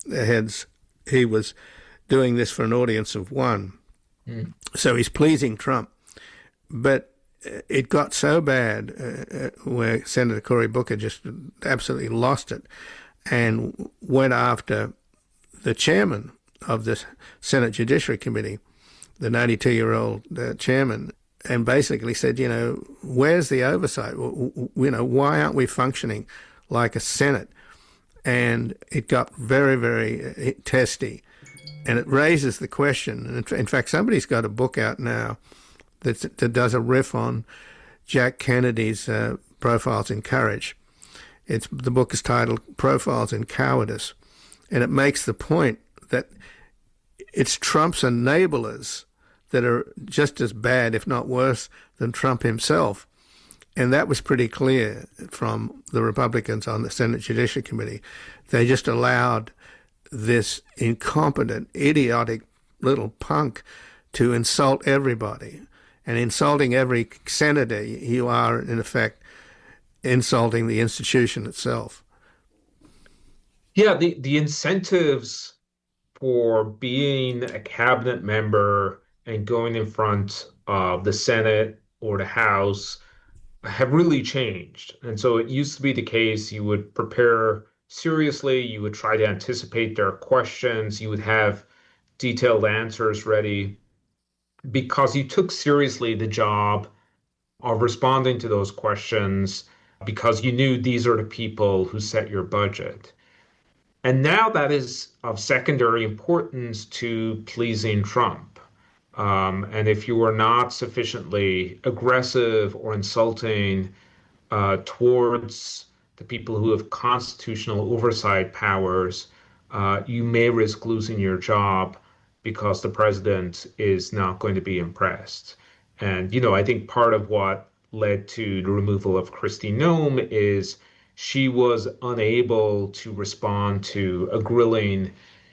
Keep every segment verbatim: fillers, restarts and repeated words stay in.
heads, he was doing this for an audience of one. Mm. So he's pleasing Trump. But it got so bad uh, where Senator Cory Booker just absolutely lost it and went after the chairman of the Senate Judiciary Committee, the ninety-two-year-old uh, chairman, and basically said, you know, where's the oversight? You know, why aren't we functioning like a Senate? And it got very, very testy. And it raises the question, and in fact, somebody's got a book out now that, that does a riff on Jack Kennedy's uh, Profiles in Courage. It's, the book is titled Profiles in Cowardice, and it makes the point that it's Trump's enablers that are just as bad, if not worse, than Trump himself. And that was pretty clear from the Republicans on the Senate Judiciary Committee. They just allowed this incompetent, idiotic little punk to insult everybody. And insulting every senator, you are, in effect, insulting the institution itself. Yeah, the, the incentives for being a cabinet member and going in front of the Senate or the House have really changed. And so it used to be the case you would prepare seriously, you would try to anticipate their questions, you would have detailed answers ready because you took seriously the job of responding to those questions because you knew these are the people who set your budget. And now that is of secondary importance to pleasing Trump. Um, and if you are not sufficiently aggressive or insulting uh, towards the people who have constitutional oversight powers, uh, you may risk losing your job because the president is not going to be impressed. And, you know, I think part of what led to the removal of Kristi Noem is she was unable to respond to a grilling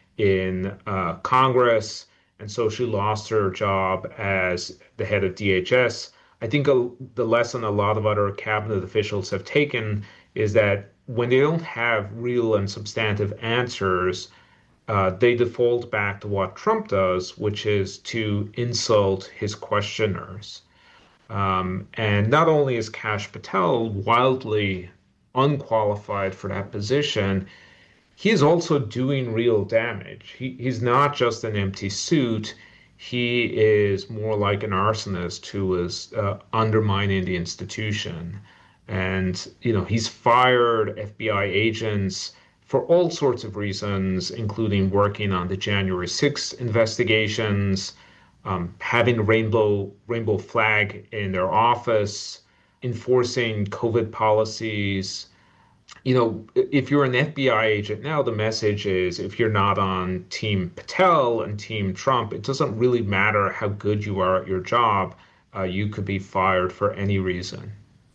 in uh, Congress, and so she lost her job as the head of D H S. I think a, the lesson a lot of other cabinet officials have taken is that when they don't have real and substantive answers, uh, they default back to what Trump does, which is to insult his questioners. Um, and not only is Kash Patel wildly unqualified for that position, he is also doing real damage. He, he's not just an empty suit. He is more like an arsonist who is uh, undermining the institution. And, you know, he's fired F B I agents for all sorts of reasons, including working on the January sixth investigations, um, having a rainbow, rainbow flag in their office, enforcing COVID policies. You know, if you're an F B I agent now, the message is if you're not on Team Patel and Team Trump, it doesn't really matter how good you are at your job. Uh, you could be fired for any reason.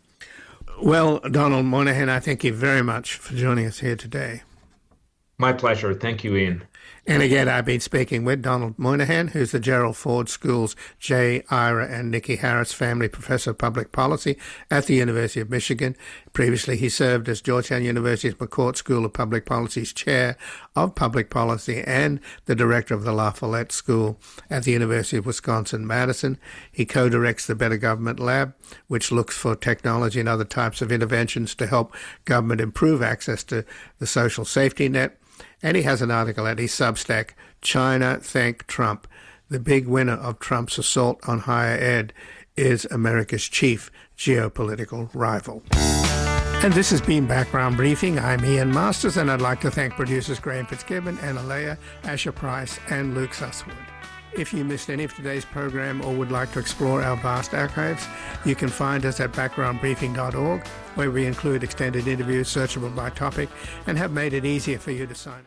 Well, Donald Moynihan, I thank you very much for joining us here today. My pleasure. Thank you, Ian. And again, I've been speaking with Donald Moynihan, who's the Gerald Ford School's J. Ira and Nikki Harris Family Professor of Public Policy at the University of Michigan. Previously, he served as Georgetown University's McCourt School of Public Policy's Chair of Public Policy and the Director of the La Follette School at the University of Wisconsin-Madison. He co-directs the Better Government Lab, which looks for technology and other types of interventions to help government improve access to the social safety net. And he has an article at his Substack, China Thank Trump. The big winner of Trump's assault on higher ed is America's chief geopolitical rival. And this has been Background Briefing. I'm Ian Masters, and I'd like to thank producers Graham Fitzgibbon, Anna Leah, Asher Price, and Luke Susswood. If you missed any of today's program or would like to explore our vast archives, you can find us at background briefing dot org, where we include extended interviews searchable by topic and have made it easier for you to sign.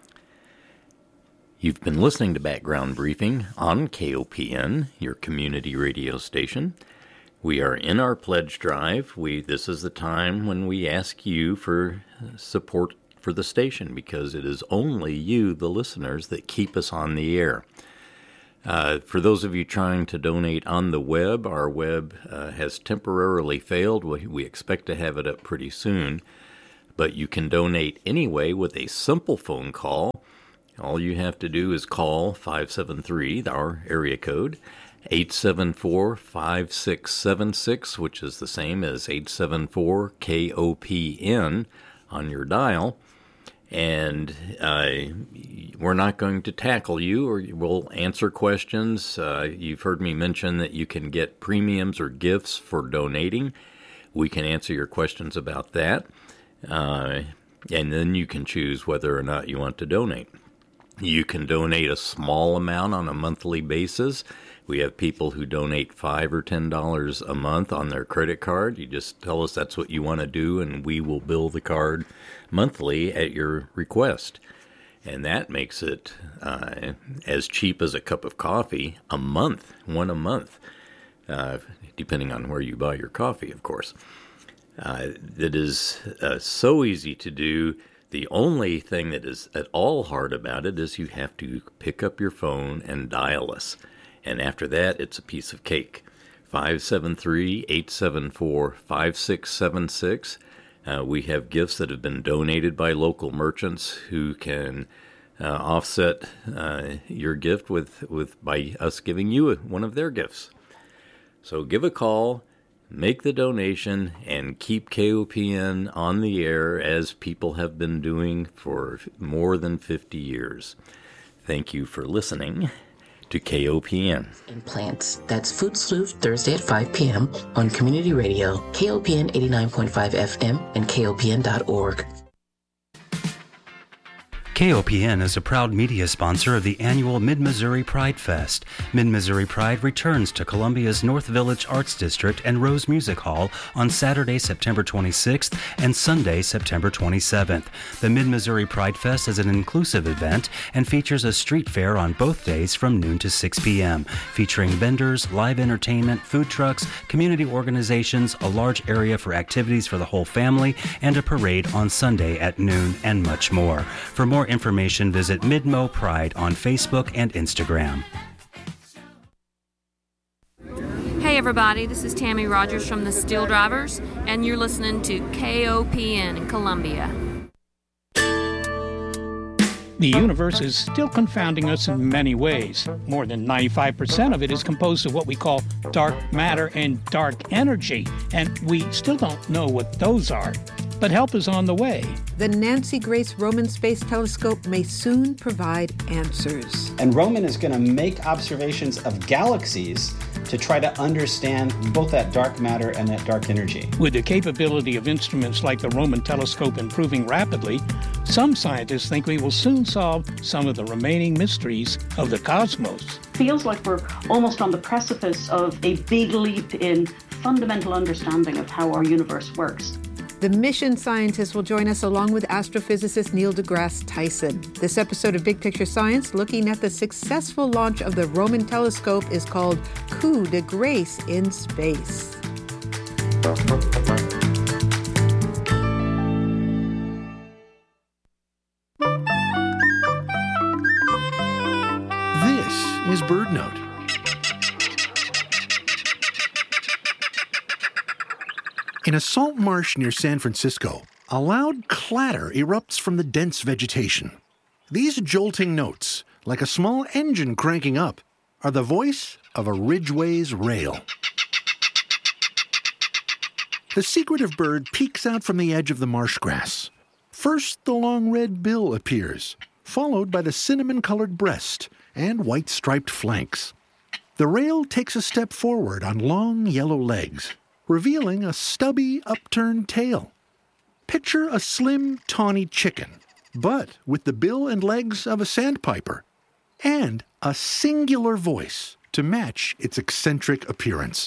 You've been listening to Background Briefing on K O P N, your community radio station. We are in our pledge drive. We This is the time when we ask you for support for the station, because it is only you, the listeners, that keep us on the air. Uh, for those of you trying to donate on the web, our web uh, has temporarily failed. We, we expect to have it up pretty soon. But you can donate anyway with a simple phone call All you have to do is call five seven three, our area code, eight seven four, five six seven six, which is the same as eight seven four K O P N on your dial. And uh, we're not going to tackle you, or we'll answer questions. Uh, you've heard me mention that you can get premiums or gifts for donating. We can answer your questions about that. Uh, and then you can choose whether or not you want to donate. You can donate a small amount on a monthly basis. We have people who donate five or ten dollars a month on their credit card. You just tell us that's what you want to do, and we will bill the card monthly at your request. And that makes it uh, as cheap as a cup of coffee a month, one a month, uh, depending on where you buy your coffee, of course. Uh, it is uh, so easy to do. The only thing that is at all hard about it is you have to pick up your phone and dial us. And after that, it's a piece of cake. five seven three, eight seven four, five six seven six. Uh, we have gifts that have been donated by local merchants who can uh, offset uh, your gift with, with by us giving you one of their gifts. So give a call, make the donation, and keep K O P N on the air as people have been doing for more than fifty years. Thank you for listening to K O P N. Implants. That's Food Sleuth, Thursday at five p.m. on Community Radio, K O P N eighty-nine point five F M and K O P N dot org. K O P N is a proud media sponsor of the annual Mid-Missouri Pride Fest. Mid-Missouri Pride returns to Columbia's North Village Arts District and Rose Music Hall on Saturday, September twenty-sixth and Sunday, September twenty-seventh. The Mid-Missouri Pride Fest is an inclusive event and features a street fair on both days from noon to six p.m., featuring vendors, live entertainment, food trucks, community organizations, a large area for activities for the whole family, and a parade on Sunday at noon, and much more. For more information, visit Midmo Pride on Facebook and Instagram. Hey everybody, this is Tammy Rogers from the Steel Drivers, and you're listening to K O P N in Columbia. The universe is still confounding us in many ways. More than ninety-five percent of it is composed of what we call dark matter and dark energy, and we still don't know what those are. But help is on the way. The Nancy Grace Roman Space Telescope may soon provide answers. And Roman is going to make observations of galaxies to try to understand both that dark matter and that dark energy. With the capability of instruments like the Roman telescope improving rapidly, some scientists think we will soon solve some of the remaining mysteries of the cosmos. Feels like we're almost on the precipice of a big leap in fundamental understanding of how our universe works. The mission scientists will join us along with astrophysicist Neil deGrasse Tyson. This episode of Big Picture Science, looking at the successful launch of the Roman telescope, is called Coup de Grace in Space. This is BirdNote. In a salt marsh near San Francisco, a loud clatter erupts from the dense vegetation. These jolting notes, like a small engine cranking up, are the voice of a Ridgway's rail. The secretive bird peeks out from the edge of the marsh grass. First, the long red bill appears, followed by the cinnamon-colored breast and white-striped flanks. The rail takes a step forward on long yellow legs, revealing a stubby, upturned tail. Picture a slim, tawny chicken, but with the bill and legs of a sandpiper, and a singular voice to match its eccentric appearance.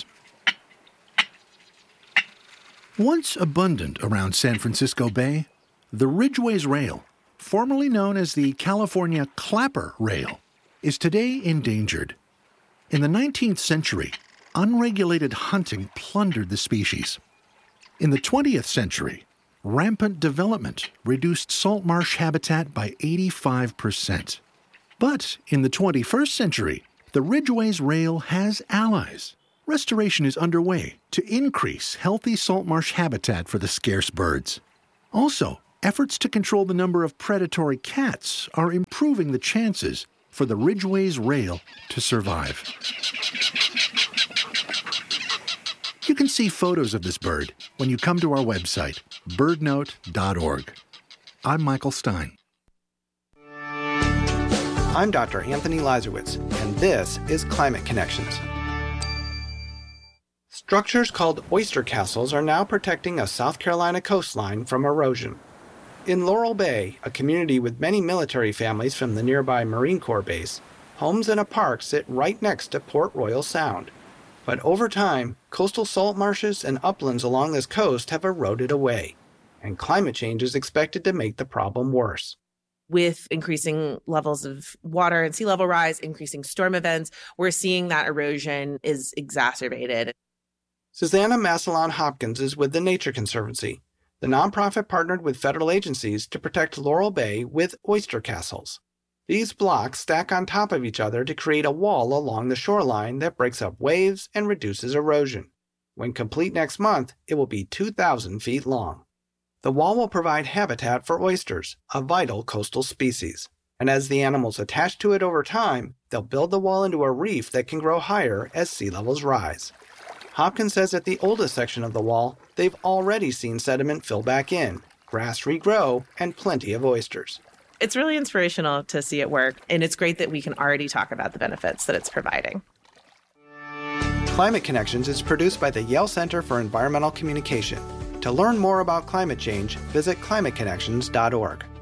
Once abundant around San Francisco Bay, the Ridgway's rail, formerly known as the California clapper rail, is today endangered. In the nineteenth century, unregulated hunting plundered the species. In the twentieth century, rampant development reduced salt marsh habitat by eighty-five percent. But in the twenty-first century, the Ridgway's rail has allies. Restoration is underway to increase healthy salt marsh habitat for the scarce birds. Also, efforts to control the number of predatory cats are improving the chances for the Ridgway's rail to survive. You can see photos of this bird when you come to our website, bird note dot org. I'm Michael Stein. I'm Doctor Anthony Lazarowitz, and this is Climate Connections. Structures called oyster castles are now protecting a South Carolina coastline from erosion. In Laurel Bay, a community with many military families from the nearby Marine Corps base, homes and a park sit right next to Port Royal Sound. But over time, coastal salt marshes and uplands along this coast have eroded away, and climate change is expected to make the problem worse. With increasing levels of water and sea level rise, increasing storm events, we're seeing that erosion is exacerbated. Susanna Massillon Hopkins is with the Nature Conservancy. The nonprofit partnered with federal agencies to protect Laurel Bay with oyster castles. These blocks stack on top of each other to create a wall along the shoreline that breaks up waves and reduces erosion. When complete next month, it will be two thousand feet long. The wall will provide habitat for oysters, a vital coastal species. And as the animals attach to it over time, they'll build the wall into a reef that can grow higher as sea levels rise. Hopkins says at the oldest section of the wall, they've already seen sediment fill back in, grass regrow, and plenty of oysters. It's really inspirational to see it work, and it's great that we can already talk about the benefits that it's providing. Climate Connections is produced by the Yale Center for Environmental Communication. To learn more about climate change, visit climate connections dot org.